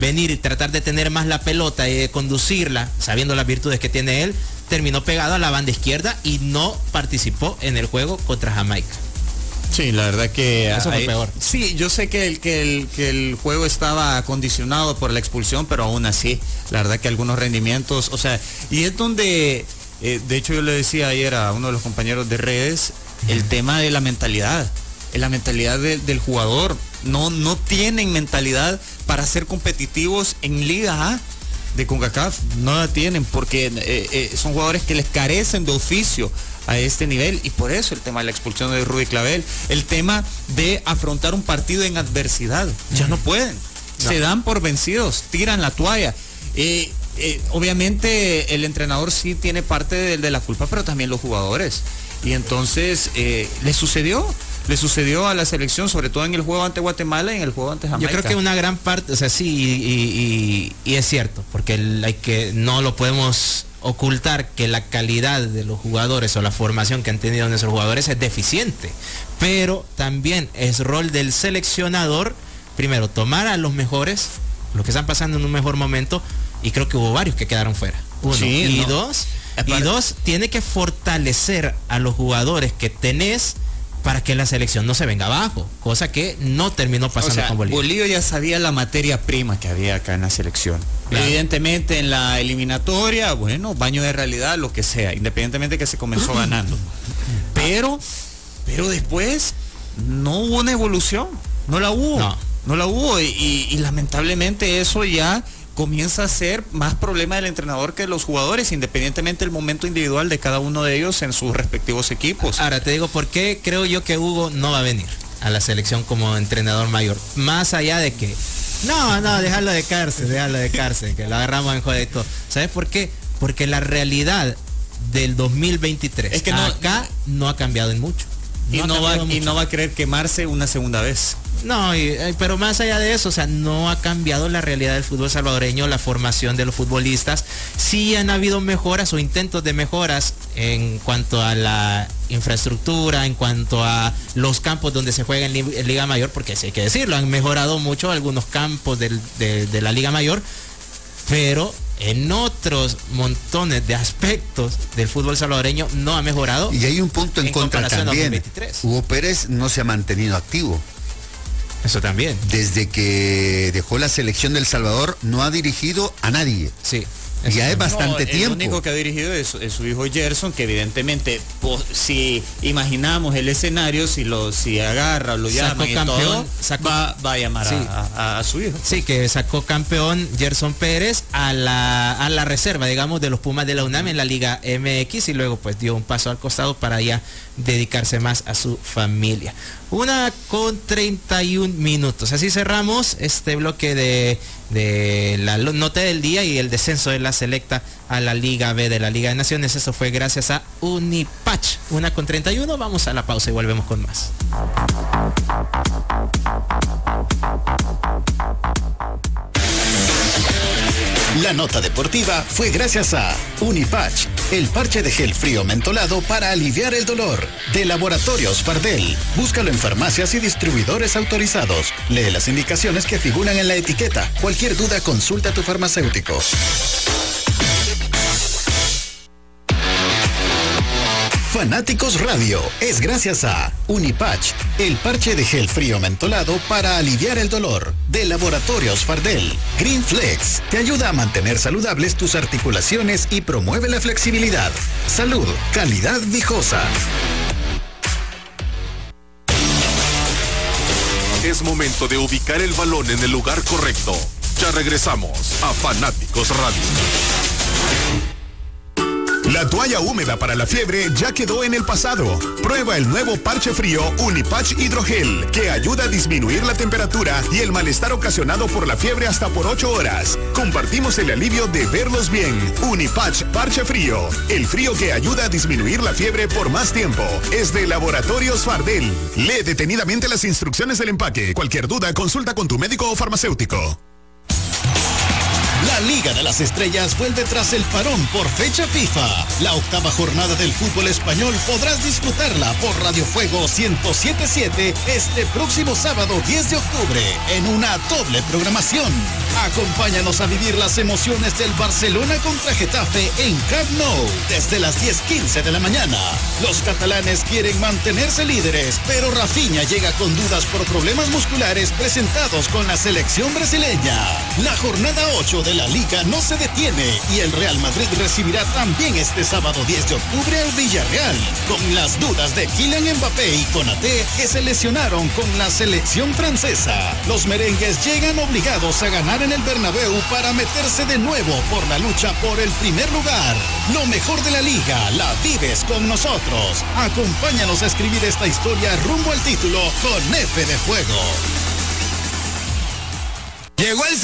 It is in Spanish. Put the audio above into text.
venir y tratar de tener más la pelota y de conducirla, sabiendo las virtudes que tiene él, terminó pegado a la banda izquierda y no participó en el juego contra Jamaica. Sí, la verdad que eso fue peor. Sí, yo sé que el juego estaba condicionado por la expulsión, pero aún así, la verdad que algunos rendimientos, o sea, y es donde, de hecho yo le decía ayer a uno de los compañeros de redes, el tema de la mentalidad del jugador. No tienen mentalidad para ser competitivos en Liga A de CONCACAF, no la tienen, porque son jugadores que les carecen de oficio a este nivel, y por eso el tema de la expulsión de Rudy Clavel, el tema de afrontar un partido en adversidad, ya no pueden, se dan por vencidos, tiran la toalla. Obviamente el entrenador sí tiene parte de la culpa, pero también los jugadores, y entonces le sucedió a la selección, sobre todo en el juego ante Guatemala y en el juego ante Jamaica. Yo creo que una gran parte, o sea, sí, y es cierto, porque no lo podemos ocultar, que la calidad de los jugadores o la formación que han tenido nuestros jugadores es deficiente, pero también es rol del seleccionador, primero, tomar a los mejores, los que están pasando en un mejor momento, y creo que hubo varios que quedaron fuera. Uno, sí, y dos, tiene que fortalecer a los jugadores que tenés para que la selección no se venga abajo, cosa que no terminó pasando con Bolivia. Bolivia ya sabía la materia prima que había acá en la selección. Claro. Evidentemente en la eliminatoria, bueno, baño de realidad, lo que sea, independientemente que se comenzó ganando. Pero después no hubo una evolución, no la hubo, y lamentablemente eso ya comienza a ser más problema del entrenador que de los jugadores, independientemente del momento individual de cada uno de ellos en sus respectivos equipos. Ahora te digo por qué creo yo que Hugo no va a venir a la selección como entrenador mayor, más allá de que déjalo de cárcel, que lo agarramos en joder y todo. ¿Sabes por qué? Porque la realidad del 2023 es que acá no ha cambiado en mucho. No va a querer quemarse una segunda vez. No, pero más allá de eso, o sea, no ha cambiado la realidad del fútbol salvadoreño, la formación de los futbolistas. Sí han habido mejoras o intentos de mejoras en cuanto a la infraestructura, en cuanto a los campos donde se juega en Liga Mayor, porque sí hay que decirlo, han mejorado mucho algunos campos de la Liga Mayor, pero en otros montones de aspectos del fútbol salvadoreño no ha mejorado. Y hay un punto en contra también. Hugo Pérez no se ha mantenido activo. Eso también. Desde que dejó la selección del Salvador no ha dirigido a nadie. Sí. Ya es bastante tiempo. El único que ha dirigido es su hijo Gerson, que evidentemente, si imaginamos el escenario, si agarra, lo llama y todo, va a llamar a su hijo. Sí, que sacó campeón Gerson Pérez a la reserva, digamos, de los Pumas de la UNAM en la Liga MX, y luego pues dio un paso al costado para ya dedicarse más a su familia. 1:31. Así cerramos este bloque de la nota del día y el descenso de la selecta a la Liga B de la Liga de Naciones. Eso fue gracias a Unipatch. 1:31. Vamos a la pausa y volvemos con más. La nota deportiva fue gracias a Unipatch, el parche de gel frío mentolado para aliviar el dolor, de Laboratorios Fardel. Búscalo en farmacias y distribuidores autorizados. Lee las indicaciones que figuran en la etiqueta. Cualquier duda, consulta a tu farmacéutico. Fanáticos Radio es gracias a Unipatch, el parche de gel frío mentolado para aliviar el dolor, de Laboratorios Fardel. Green Flex te ayuda a mantener saludables tus articulaciones y promueve la flexibilidad. Salud, calidad viejosa. Es momento de ubicar el balón en el lugar correcto. Ya regresamos a Fanáticos Radio. La toalla húmeda para la fiebre ya quedó en el pasado. Prueba el nuevo parche frío Unipatch Hidrogel, que ayuda a disminuir la temperatura y el malestar ocasionado por la fiebre hasta por 8 horas. Compartimos el alivio de verlos bien. Unipatch Parche Frío, el frío que ayuda a disminuir la fiebre por más tiempo. Es de Laboratorios Fardel. Lee detenidamente las instrucciones del empaque. Cualquier duda, consulta con tu médico o farmacéutico. La Liga Liga de las Estrellas vuelve tras el parón por fecha FIFA. La octava jornada del fútbol español podrás disfrutarla por Radio Fuego 107.7 este próximo sábado 10 de octubre en una doble programación. Acompáñanos a vivir las emociones del Barcelona contra Getafe en Camp Nou desde las 10:15 de la mañana. Los catalanes quieren mantenerse líderes, pero Rafinha llega con dudas por problemas musculares presentados con la selección brasileña. La jornada 8 de la Liga no se detiene y el Real Madrid recibirá también este sábado 10 de octubre al Villarreal, con las dudas de Kylian Mbappé y Konaté que se lesionaron con la selección francesa. Los merengues llegan obligados a ganar en el Bernabéu para meterse de nuevo por la lucha por el primer lugar. Lo mejor de la Liga la vives con nosotros. Acompáñanos a escribir esta historia rumbo al título con F de Juego. Llegó el